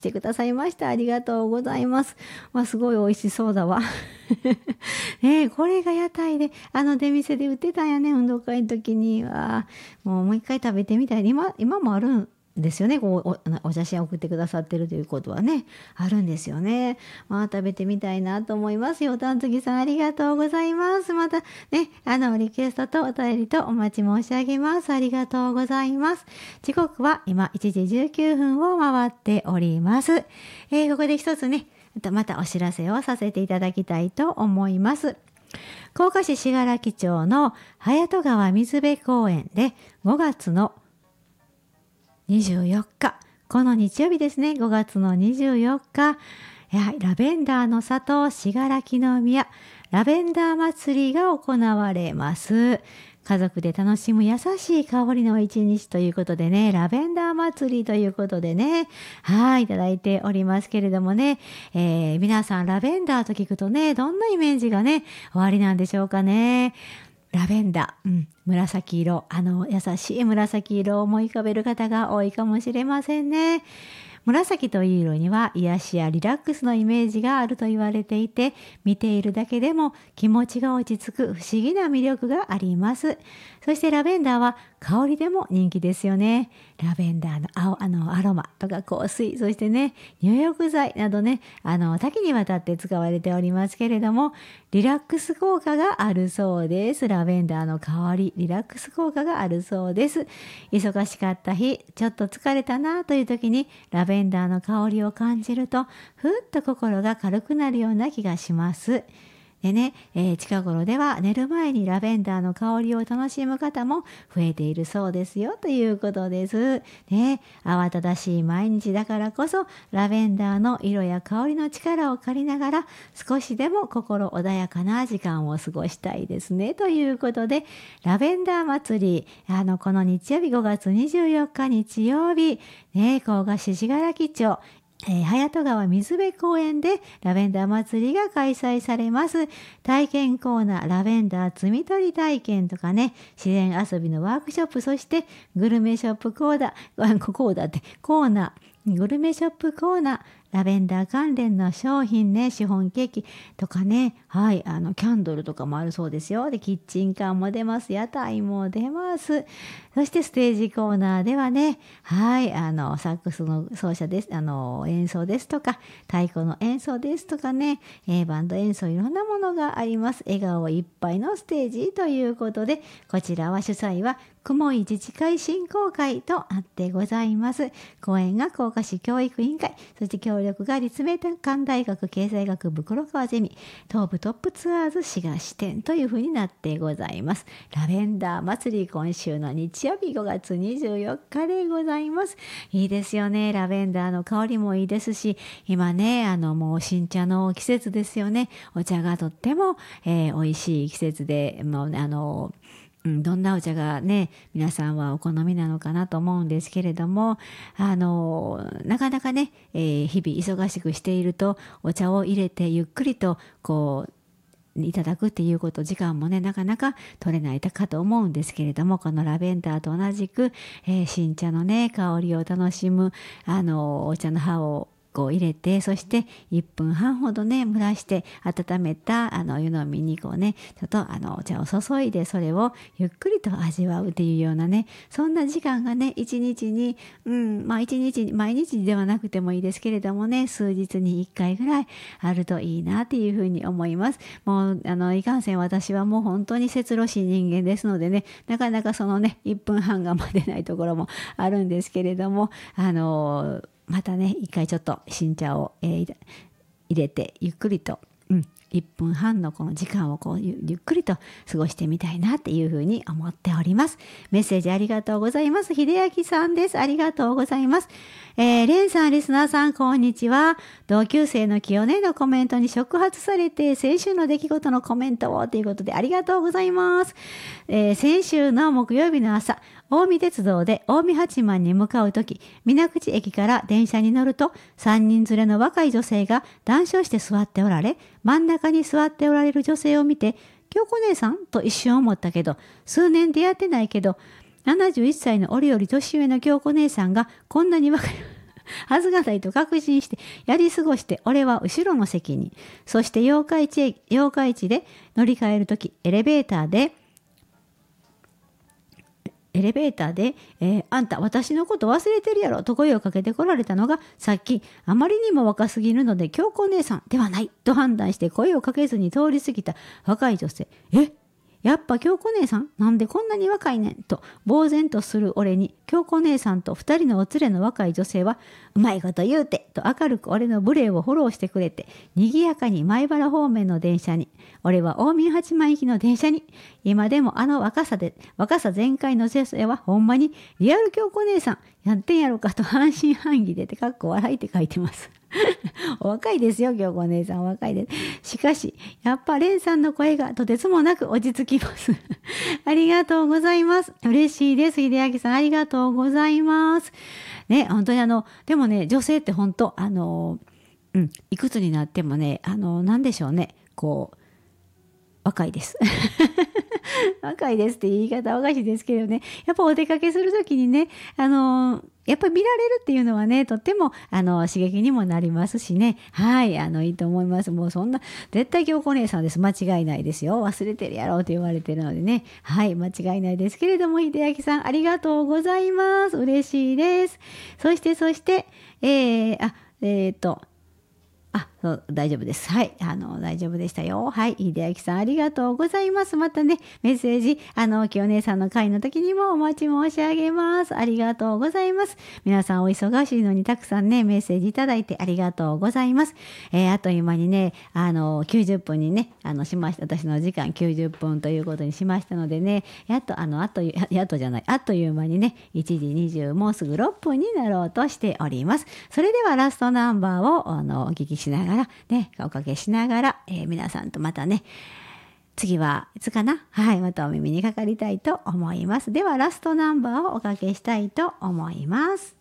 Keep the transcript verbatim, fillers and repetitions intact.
てくださいました。ありがとうございます。わ、すごい美味しそうだわ。ねえ、これが屋台で、あの出店で売ってたんやね、運動会の時には。もうもう一回食べてみたい。今、今もあるんですよね。こうお、お写真送ってくださってるということはね、あるんですよね。まあ、食べてみたいなと思いますよ。たんつぎさん、ありがとうございます。またね、あの、リクエストとお便りとお待ち申し上げます。ありがとうございます。時刻は今いちじじゅうきゅうふんを回っております。えー、ここで一つね、またお知らせをさせていただきたいと思います。甲賀市信楽町の隼人川水辺公園でごがつのにじゅうよっか、この日曜日ですね、ごがつのにじゅうよっか、ラベンダーの里信楽宮ラベンダー祭りが行われます。家族で楽しむ優しい香りの一日ということでね、ラベンダー祭りということでね、はい、いただいておりますけれどもね、えー、皆さんラベンダーと聞くとね、どんなイメージがね、おありなんでしょうかね。ラベンダー、うん、紫色、あの優しい紫色を思い浮かべる方が多いかもしれませんね。紫という色には癒しやリラックスのイメージがあると言われていて、見ているだけでも気持ちが落ち着く不思議な魅力があります。そしてラベンダーは香りでも人気ですよね。ラベンダーの青あのアロマとか香水、そしてね、入浴剤などね、あの多岐にわたって使われておりますけれども、リラックス効果があるそうです。ラベンダーの香り、リラックス効果があるそうです。忙しかった日、ちょっと疲れたなという時にラベンダーの香りを感じると、ふっと心が軽くなるような気がします。でね、えー、近頃では寝る前にラベンダーの香りを楽しむ方も増えているそうですよということです。ね、慌ただしい毎日だからこそラベンダーの色や香りの力を借りながら少しでも心穏やかな時間を過ごしたいですねということで、ラベンダー祭り、あのこの日曜日ごがつにじゅうよっか日曜日、ね、甲賀市信楽町えー、隼人川水辺公園でラベンダー祭りが開催されます。体験コーナー、ラベンダー摘み取り体験とかね、自然遊びのワークショップ、そしてグルメショップコーナー、コーナーってコーナー、グルメショップコーナー、ラベンダー関連の商品ね、シフォンケーキとかね、はい、あの、キャンドルとかもあるそうですよ。で、キッチンカーも出ます。屋台も出ます。そしてステージコーナーではね、はい、あの、サックスの奏者です、あの、演奏ですとか、太鼓の演奏ですとかね、えー、バンド演奏いろんなものがあります。笑顔いっぱいのステージということで、こちらは主催は、雲井自治会振興会とあってございます。講演が甲賀市教育委員会、そして協力が立命館大学経済学部黒川ゼミ、東部トップツアーズ滋賀支店というふうになってございます。ラベンダー祭り、今週の日曜日ごがつにじゅうよっかでございます。いいですよね。ラベンダーの香りもいいですし、今ね、あのもう新茶の季節ですよね。お茶がとっても、えー、美味しい季節で、もうあのうん、どんなお茶がね、皆さんはお好みなのかなと思うんですけれども、あの、なかなかね、えー、日々忙しくしていると、お茶を入れてゆっくりと、こう、いただくっていうこと、時間もね、なかなか取れないかと思うんですけれども、このラベンダーと同じく、えー、新茶のね、香りを楽しむ、あの、お茶の葉を、こう入れて、そしていっぷんはんほどね蒸らして温めたあの湯飲みにこうねちょっとあのお茶を注いで、それをゆっくりと味わうっていうようなね、そんな時間がね一日に、うんまあ一日毎日ではなくてもいいですけれどもね、数日にいっかいぐらいあるといいなっていうふうに思います。もうあのいかんせん私はもう本当に節路しい人間ですのでね、なかなかそのねいっぷんはんが待てないところもあるんですけれども、あのまたね一回ちょっと新茶を、えー、入れてゆっくりと、うん、いっぷんはんのこの時間をこう ゆ, ゆっくりと過ごしてみたいなっていうふうに思っております。メッセージありがとうございます。秀明さんです。ありがとうございます。えー、レンさん、リスナーさん、こんにちは。同級生の清音のコメントに触発されて、先週の出来事のコメントをということでありがとうございます。えー、先週の木曜日の朝、近江鉄道で近江八幡に向かうとき、水口駅から電車に乗ると、さんにん連れの若い女性が談笑して座っておられ、真ん中に座っておられる女性を見て、京子姉さんと一瞬思ったけど、数年出会ってないけど、ななじゅういっさいの折より年上の京子姉さんがこんなに若い、 はずがないと確信してやり過ごして、俺は後ろの席に。そして八日市へ、八日市で乗り換えるとき、エレベーターでエレベーターで、えー、あんた私のこと忘れてるやろと声をかけてこられたのが、さっきあまりにも若すぎるので京子姉さんではないと判断して声をかけずに通り過ぎた若い女性。えやっぱ京子姉さんなんでこんなに若いねんと呆然とする俺に、京子姉さんと二人のお連れの若い女性は、うまいこと言うてと明るく俺の無礼をフォローしてくれて、賑やかに米原方面の電車に、俺は近江八幡行きの電車に、今でもあの若さで若さ全開の女性はほんまにリアル京子姉さんやってんやろかと半信半疑でてかっこ笑いって書いてます。お若いですよ、京子姉さんお若いです。しかしやっぱ蓮さんの声がとてつもなく落ち着きます。ありがとうございます。嬉しいです。秀明さんありがとうございます。ね、本当にあのでもね、女性って本当あのうんいくつになってもね、あのなんでしょうね、こう若いです。若いですって言い方はおかしいですけどね、やっぱお出かけするときにね、あのやっぱり見られるっていうのはね、とってもあの刺激にもなりますしね、はいあのいいと思います。もうそんな絶対京子姉さんです、間違いないですよ。忘れてるやろうと言われてるのでね、はい間違いないですけれども、秀明さんありがとうございます。嬉しいです。そしてそしてえー、あえっ、ー、とあ、そう大丈夫です。はい、あの大丈夫でしたよ。はい、秀明さんありがとうございます。またねメッセージあのきお姉さんの会の時にもお待ち申し上げます。ありがとうございます。皆さんお忙しいのにたくさんねメッセージいただいてありがとうございます。えー、あっという間にねあのきゅうじゅっぷんにねあのしました。私の時間きゅうじゅっぷんということにしましたのでね、やっとあのあっとややっとじゃないあっという間にねいちじにじゅうもうすぐろっぷんになろうとしております。それではラストナンバーをあのお聞きしながらねおかけしながら、えー、皆さんとまたね次はいつかな、はいまたお耳にかかりたいと思います。ではラストナンバーをおかけしたいと思います。